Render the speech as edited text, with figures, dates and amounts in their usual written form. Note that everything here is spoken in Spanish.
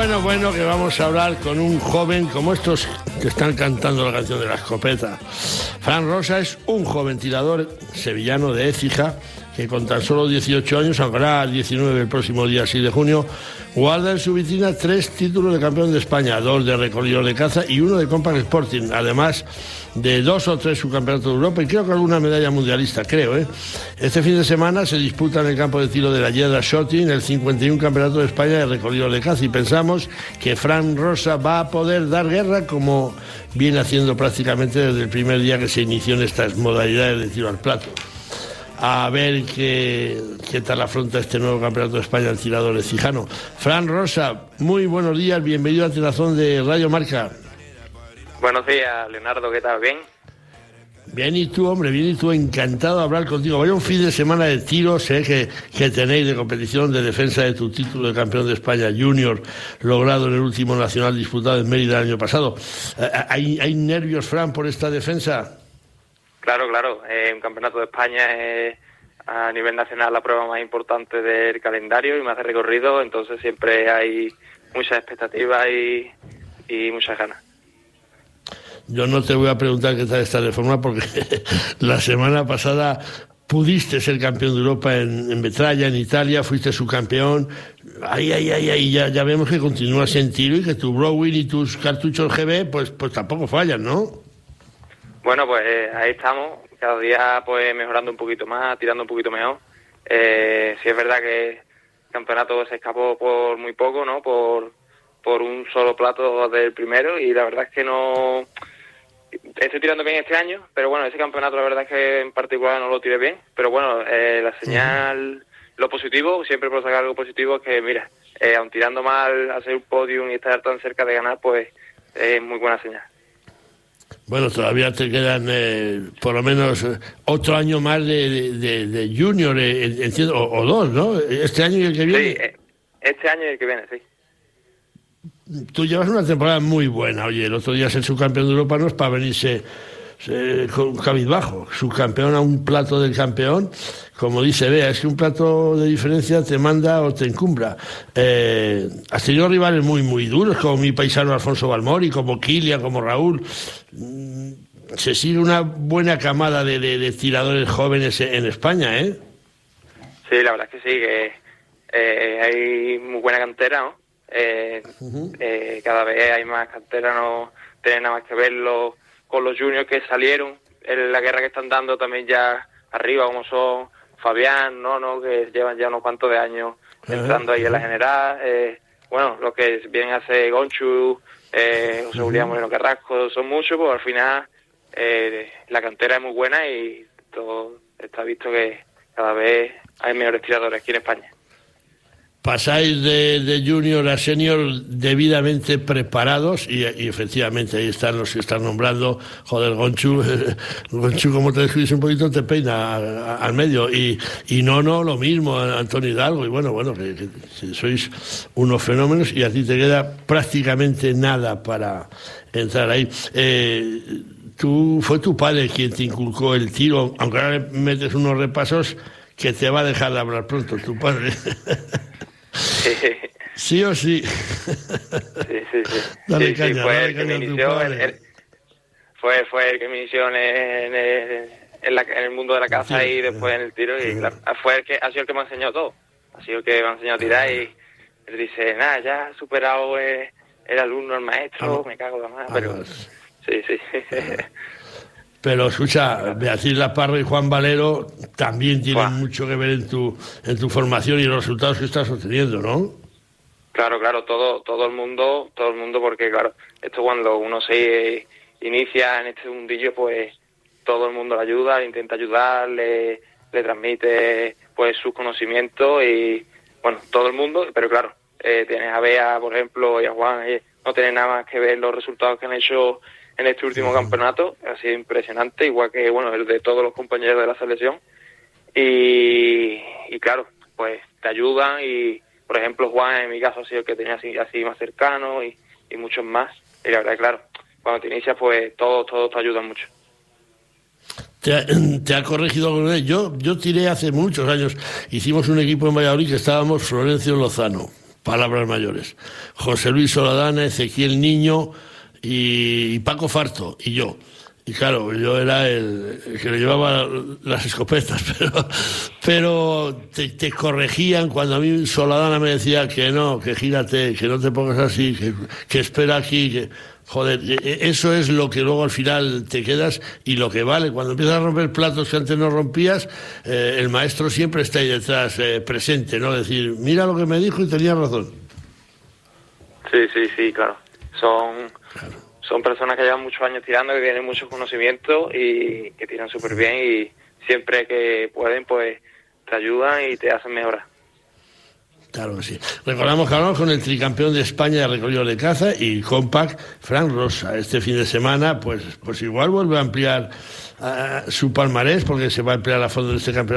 Bueno, que vamos a hablar con un joven como estos que están cantando la canción de la escopeta. Fran Rosa es un joven tirador sevillano de Écija que con tan solo 18 años, aunque hará 19 el próximo día 6 de junio, guarda en su vitrina 3 títulos de campeón de España, 2 de recorrido de caza y 1 de Compact Sporting, además de 2 o 3 subcampeonatos de Europa y creo que alguna medalla mundialista, Este fin de semana se disputa en el campo de tiro de la Yedra Shooting el 51 Campeonato de España de recorrido de caza y pensamos que Fran Rosa va a poder dar guerra como viene haciendo prácticamente desde el primer día que se inició en estas modalidades de tiro al plato. A ver qué tal afronta este nuevo Campeonato de España el tirador ecijano. Fran Rosa, muy buenos días, bienvenido a Tirazón de Radio Marca. Buenos días, Leonardo, ¿qué tal? ¿Bien? Bien, y tú, hombre, bien, y tú, encantado de hablar contigo. Vaya un fin de semana de tiros que tenéis de competición de defensa de tu título de campeón de España junior logrado en el último nacional disputado en Mérida el año pasado. ¿Hay nervios, Fran, por esta defensa? Claro, un campeonato de España es a nivel nacional la prueba más importante del calendario y más de recorrido, entonces siempre hay muchas expectativas y muchas ganas. Yo no te voy a preguntar qué tal está de forma porque la semana pasada pudiste ser campeón de Europa en metralla, en Italia, fuiste subcampeón. Ya vemos que continúas en tiro y que tu Browning y tus cartuchos GB pues tampoco fallan, ¿no? Bueno, pues ahí estamos, cada día pues mejorando un poquito más, tirando un poquito mejor. Sí es verdad que el campeonato se escapó por muy poco, ¿no? Por un solo plato del primero y la verdad es que no... Estoy tirando bien este año, pero bueno, ese campeonato la verdad es que en particular no lo tiré bien. Pero bueno, la señal, lo positivo, siempre por sacar algo positivo, es que mira, aun tirando mal, hacer un podium y estar tan cerca de ganar, pues es muy buena señal. Bueno, todavía te quedan por lo menos otro año más de junior, entiendo, o 2, ¿no? Este año y el que viene. Sí, este año y el que viene, sí. Tú llevas una temporada muy buena. Oye, el otro día ser subcampeón de Europa no es para venirse con cabizbajo. Subcampeón a un plato del campeón, como dice Bea, es que un plato de diferencia te manda o te encumbra. Has tenido rivales muy, muy duros, como mi paisano Alfonso Balmori, como Kilian, como Raúl. Se sigue una buena camada de tiradores jóvenes en España, ¿eh? Sí, la verdad es que sí, que hay muy buena cantera, ¿no? Cada vez hay más cantera, no tiene nada más que verlo con los juniors que salieron en la guerra que están dando también ya arriba, como son Fabián, ¿no? Que llevan ya unos cuantos de años entrando ahí en la general, bueno, lo que vienen a hacer Gonchu, José Julián Moreno Carrasco, son muchos, pues al final la cantera es muy buena y todo está visto que cada vez hay mejores tiradores aquí en España. Pasáis de junior a senior debidamente preparados y efectivamente ahí están los que están nombrando. Joder, Gonchu, como te descuides un poquito te peina al medio y no lo mismo Antonio Hidalgo y bueno que sois unos fenómenos y a ti te queda prácticamente nada para entrar ahí. Fue tu padre quien te inculcó el tiro, aunque ahora le metes unos repasos que te va a dejar de hablar pronto tu padre. ¿Sí o sí? Sí. Dale caña, fue el que me inició, fue el que me inició en el mundo de la caza y después en el tiro y claro, ha sido el que me ha enseñado todo. Ha sido el que me ha enseñado a tirar y él dice, nada, ya has superado el alumno, el maestro, me cago de más, pero sí. Pero escucha, Beatriz Laparra y Juan Valero también tienen mucho que ver en tu formación y los resultados que estás obteniendo, ¿no? Claro, todo el mundo, porque claro, esto cuando uno se inicia en este mundillo, pues todo el mundo le ayuda, le intenta ayudar, le transmite pues sus conocimientos y bueno, todo el mundo, pero claro, tienes a Bea, por ejemplo, y a Juan, no tienen nada más que ver los resultados que han hecho en este último campeonato, ha sido impresionante, igual que bueno el de todos los compañeros de la selección y claro, pues te ayudan y por ejemplo Juan en mi caso ha sido el que tenía así más cercano y muchos más y la verdad claro, cuando te inicias pues todos te ayudan mucho. ¿Te ha corregido alguna vez? Yo tiré hace muchos años, hicimos un equipo en Valladolid que estábamos Florencio Lozano, palabras mayores. José Luis Soladana, Ezequiel Niño y Paco Farto y yo. Y claro, yo era el que le llevaba las escopetas, pero te corregían cuando a mí Soladana me decía que no, que gírate, que no te pongas así, que espera aquí, que... Joder, eso es lo que luego al final te quedas y lo que vale. Cuando empiezas a romper platos que antes no rompías, el maestro siempre está ahí detrás, presente, ¿no? Decir, mira lo que me dijo y tenía razón. Sí, claro. Son personas que llevan muchos años tirando, que tienen muchos conocimientos y que tiran súper bien y siempre que pueden, pues te ayudan y te hacen mejorar. Claro que sí. Recordamos que hablamos con el tricampeón de España de recorrido de caza y compact, Fran Rosa. Este fin de semana, pues igual vuelve a ampliar su palmarés porque se va a ampliar a fondo de este campeonato.